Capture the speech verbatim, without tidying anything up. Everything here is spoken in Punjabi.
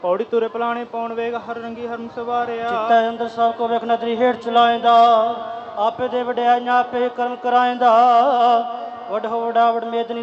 ਪੌੜੀ ਤੁਰੇ ਪਲਾਣੇ ਪਾਉਣ ਵੇਗ ਹਰ ਰੰਗੀ ਹਰਮ ਸਵਾਰਿਆ। ਚਿੱਤੈ ਅੰਦਰ ਸਭ ਕੋ ਵੇਖ ਨਦਰੀ ਹੇਠ ਚਲਾਇਂਦਾ, ਆਪੇ ਦੇ ਵਡਿਆਈਆਂ ਆਪੇ ਕਰਮ ਕਰਾਇਂਦਾ। ਵੱਡ ਹੋ ਵਡਾ ਵਡ ਮੇਦਨੀ